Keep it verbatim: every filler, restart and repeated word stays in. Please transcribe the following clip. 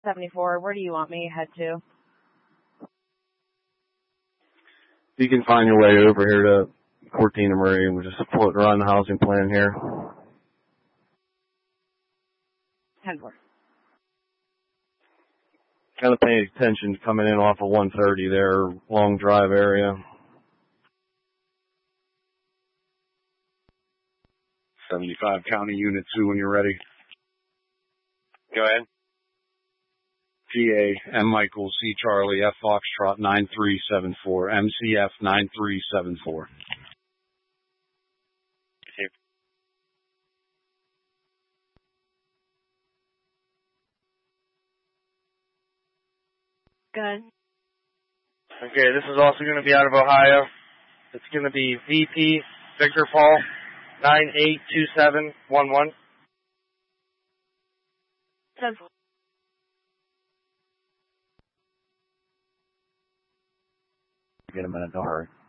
seventy-four. Where do you want me to head to? You can find your way over here to Cortina Marie. We're just floating around the housing plan here. ten four. Kind of paying attention coming in off of one thirty there, Long Drive area. seventy-five County Unit two when you're ready. Go ahead. P A, M Michael, C Charlie, F Foxtrot nine three seven four, M C F nine three seven four. Good. Okay, this is also going to be out of Ohio. It's going to be V P Victor Paul nine eight two seven one one. ten. Get a minute, don't hurry.